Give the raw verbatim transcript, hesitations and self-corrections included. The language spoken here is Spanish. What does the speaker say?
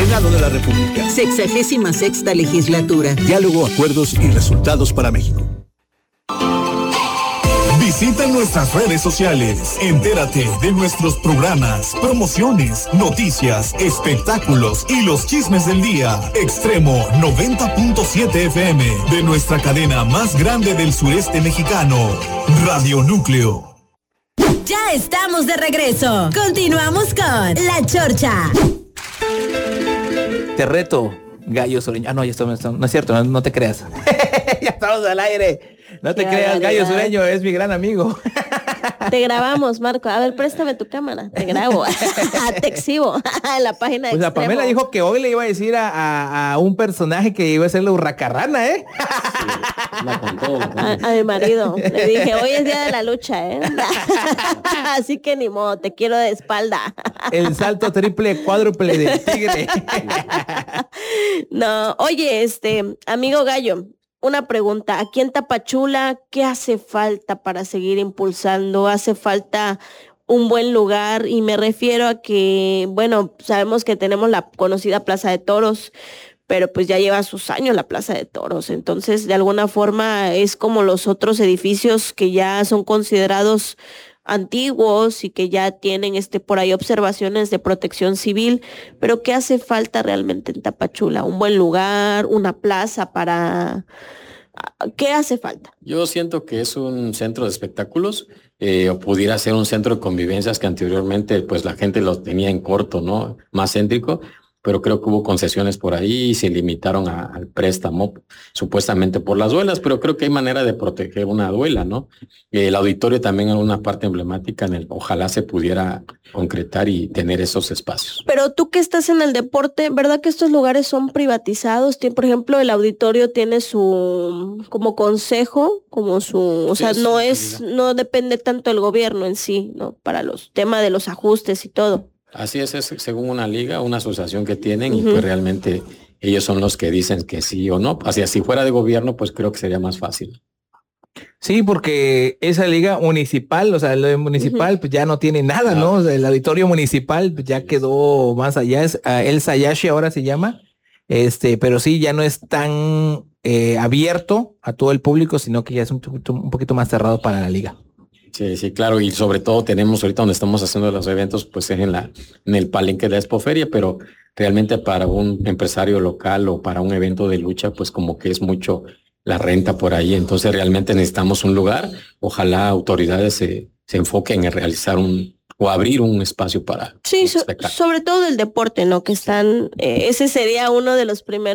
Senado de la República. Sexagésima sexta legislatura. Diálogo, acuerdos y resultados para México. Visita nuestras redes sociales. Entérate de nuestros programas, promociones, noticias, espectáculos y los chismes del día. Extremo noventa punto siete F M de nuestra cadena más grande del sureste mexicano, Radio Núcleo. Ya estamos de regreso. Continuamos con La Chorcha. Te reto, Gallo Sureño. Ah, no, ya estamos, no es cierto, no, no te creas. Ya estamos al aire. No te Qué creas, Gallo barbaridad. Sureño es mi gran amigo. Te grabamos, Marco. A ver, préstame tu cámara. Te grabo. Te exhibo en la página de Pues la Extremo. Pamela dijo que hoy le iba a decir a, a, a un personaje que iba a ser la hurracarrana, ¿eh? A, a mi marido. Le dije, hoy es día de la lucha, ¿eh? Así que ni modo, te quiero de espalda. El salto triple, cuádruple del tigre. No, oye, este, amigo Gallo, una pregunta. Aquí en Tapachula, ¿qué hace falta para seguir impulsando? ¿Hace falta un buen lugar? Y me refiero a que, bueno, sabemos que tenemos la conocida Plaza de Toros, pero pues ya lleva sus años la Plaza de Toros. Entonces, de alguna forma, es como los otros edificios que ya son considerados antiguos y que ya tienen este por ahí observaciones de protección civil, pero ¿qué hace falta realmente en Tapachula? ¿Un buen lugar? ¿Una plaza para...? ¿Qué hace falta? Yo siento que es un centro de espectáculos, eh, o pudiera ser un centro de convivencias que anteriormente pues la gente lo tenía en corto, ¿no? Más céntrico, pero creo que hubo concesiones por ahí y se limitaron a- al préstamo, supuestamente por las duelas, pero creo que hay manera de proteger una duela, ¿no? Eh, El auditorio también es una parte emblemática en el, ojalá se pudiera concretar y tener esos espacios. Pero tú que estás en el deporte, ¿verdad que estos lugares son privatizados? Tien- Por ejemplo, el auditorio tiene su como consejo, como su, o Sí, sea, es no su es, calidad. no depende tanto del gobierno en sí, ¿no? Para los temas de los ajustes y todo. Así es, es según una liga, una asociación que tienen y Ujú. pues realmente ellos son los que dicen que sí o no. Así, si fuera de gobierno, pues creo que sería más fácil. Sí, porque esa liga municipal, o sea, lo de municipal, pues ya no tiene nada, ¿no? O sea, el auditorio municipal pues, ya quedó más allá, es ah, el Sayashi ahora se llama, este, pero sí, ya no es tan eh, abierto a todo el público, sino que ya es un poquito, un poquito más cerrado para la liga. Sí, sí, claro, y sobre todo tenemos ahorita donde estamos haciendo los eventos, pues es en la, en el palenque de la Expoferia, pero realmente para un empresario local o para un evento de lucha, pues como que es mucho la renta por ahí, entonces realmente necesitamos un lugar, ojalá autoridades se, se enfoquen en realizar un o abrir un espacio para Sí, un so- espectáculo. sobre todo del deporte, ¿no? Que están, eh, ese sería uno de los primeros